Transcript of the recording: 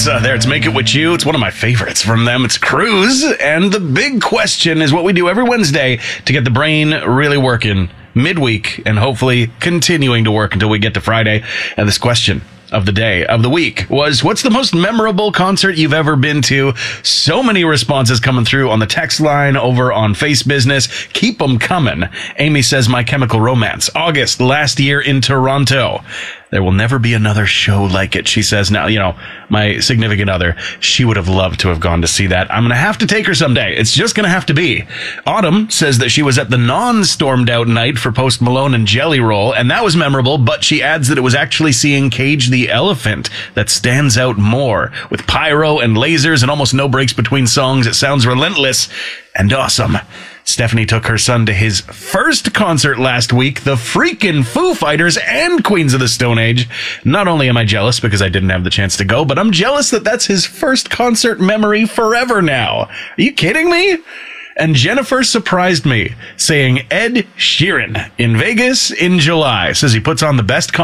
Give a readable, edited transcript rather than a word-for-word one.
There, it's Make It With You. It's one of my favorites from them. It's Cruise. And the big question is what we do every Wednesday to get the brain really working midweek and hopefully continuing to work until we get to Friday. And this question of the day, of the week, was what's the most memorable concert you've ever been to? So many responses coming through on the text line over on Face Business. Keep them coming. Amy says My Chemical Romance, August last year in Toronto. There will never be another show like it, she says. Now, you know, my significant other, she would have loved to have gone to see that. I'm going to have to take her someday. It's just going to have to be. Autumn says that she was at the non-stormed out night for Post Malone and Jelly Roll, and that was memorable, but she adds that it was actually seeing Cage the Elephant that stands out more. With pyro and lasers and almost no breaks between songs, it sounds relentless and awesome. Stephanie took her son to his first concert last week, the freaking Foo Fighters and Queens of the Stone Age. Not only am I jealous because I didn't have the chance to go, but I'm jealous that that's his first concert memory forever now. Are you kidding me? And Jennifer surprised me, saying Ed Sheeran in Vegas in July. Says he puts on the best